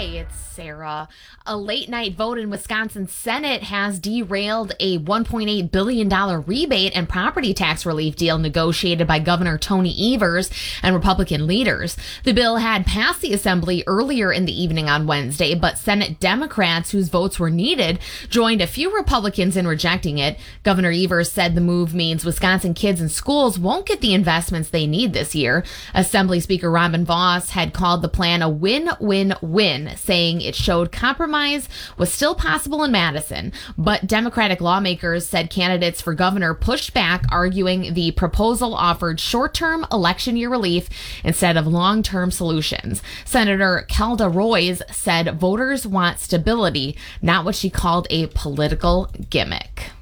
Hey, it's Sarah. A late night vote in Wisconsin Senate has derailed a $1.8 billion rebate and property tax relief deal negotiated by Governor Tony Evers and Republican leaders. The bill had passed the Assembly earlier in the evening on Wednesday, but Senate Democrats, whose votes were needed, joined a few Republicans in rejecting it. Governor Evers said the move means Wisconsin kids and schools won't get the investments they need this year. Assembly Speaker Robin Vos had called the plan a win-win-win, saying it showed compromise was still possible in Madison. But Democratic lawmakers said candidates for governor pushed back, arguing the proposal offered short-term election year relief instead of long-term solutions. Senator Kelda Roys said voters want stability, not what she called a political gimmick.